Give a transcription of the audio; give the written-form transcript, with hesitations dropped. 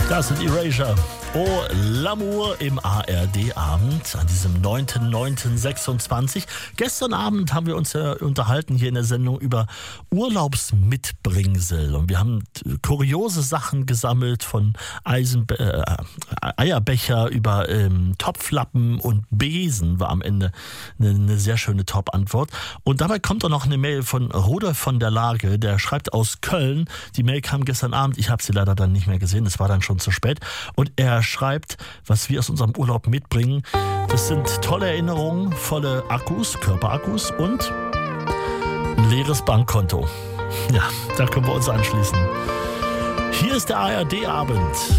Das sind Erasure. Oh, L'amour im ARD-Abend an diesem 9.9.26. Gestern Abend haben wir uns ja unterhalten hier in der Sendung über Urlaubsmitbringsel. Und wir haben kuriose Sachen gesammelt, von Eierbecher über Topflappen und Besen war am Ende eine sehr schöne Top-Antwort. Und dabei kommt auch noch eine Mail von Rudolf von der Lage, der schreibt aus Köln. Die Mail kam gestern Abend, ich habe sie leider dann nicht mehr gesehen, es war dann schon zu spät. Und er schreibt, was wir aus unserem Urlaub mitbringen. Das sind tolle Erinnerungen, volle Akkus, Körperakkus und ein leeres Bankkonto. Ja, da können wir uns anschließen. Hier ist der ARD-Abend.